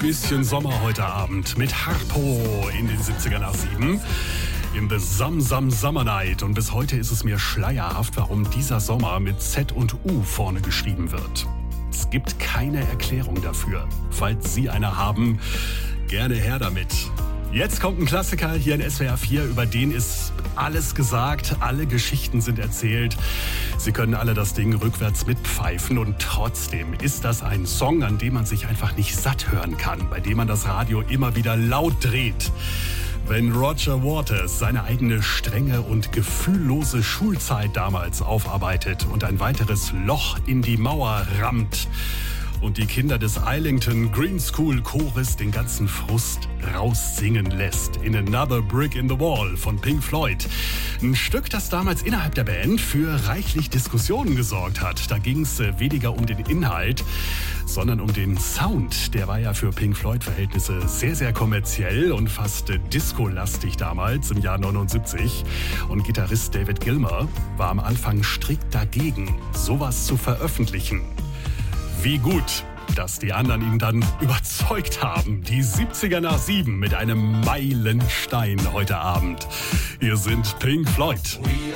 Bisschen Sommer heute Abend mit Harpo in den 70er nach 7. In The Summer Night. Und bis heute ist es mir schleierhaft, warum dieser Sommer mit Z und U vorne geschrieben wird. Es gibt keine Erklärung dafür. Falls Sie eine haben, gerne her damit. Jetzt kommt ein Klassiker hier in SWR 4, über den ist alles gesagt, alle Geschichten sind erzählt. Sie können alle das Ding rückwärts mitpfeifen und trotzdem ist das ein Song, an dem man sich einfach nicht satt hören kann, bei dem man das Radio immer wieder laut dreht. Wenn Roger Waters seine eigene strenge und gefühllose Schulzeit damals aufarbeitet und ein weiteres Loch in die Mauer rammt und die Kinder des Islington Green School Chores den ganzen Frust raussingen lässt in Another Brick in the Wall von Pink Floyd. Ein Stück, das damals innerhalb der Band für reichlich Diskussionen gesorgt hat. Da ging es weniger um den Inhalt, sondern um den Sound. Der war ja für Pink Floyd-Verhältnisse sehr, sehr kommerziell und fast disco-lastig damals im Jahr 79. Und Gitarrist David Gilmour war am Anfang strikt dagegen, sowas zu veröffentlichen. Wie gut, dass die anderen ihn dann überzeugt haben. Die 70er nach 7 mit einem Meilenstein heute Abend. Hier sind Pink Floyd.